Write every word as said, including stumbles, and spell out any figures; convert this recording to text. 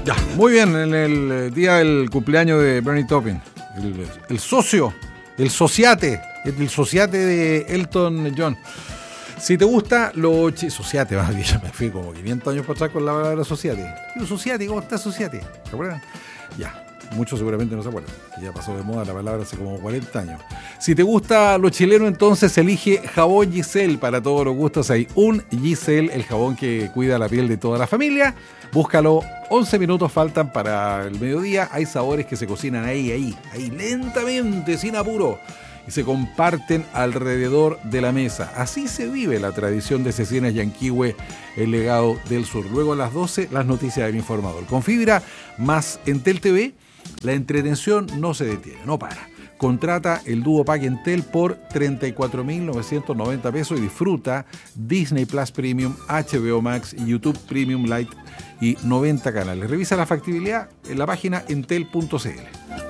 Ya, muy bien, en el día del cumpleaños de Bernie Taupin, el, el socio, el sociate, el sociate de Elton John. Si te gusta lo... Ch- sociate, más bien, me fui como quinientos años para atrás con la palabra sociate. Digo, sociate, ¿cómo está sociate? ¿Se acuerdan? Ya. Muchos seguramente no se acuerdan. Ya pasó de moda la palabra hace como cuarenta años. Si te gusta lo chileno, entonces elige jabón Giselle. Para todos los gustos hay un Giselle, el jabón que cuida la piel de toda la familia. Búscalo. once minutos faltan para el mediodía. Hay sabores que se cocinan ahí, ahí, ahí, lentamente, sin apuro. Y se comparten alrededor de la mesa. Así se vive la tradición de Cecinas Yanquihue, el legado del sur. Luego a las doce, las noticias del informador. Con fibra más Entel T V, la entretención no se detiene, no para. Contrata el Duo Pack Entel por treinta y cuatro mil novecientos noventa pesos y disfruta Disney Plus Premium, H B O Max y YouTube Premium Lite y noventa canales. Revisa la factibilidad en la página entel punto c l.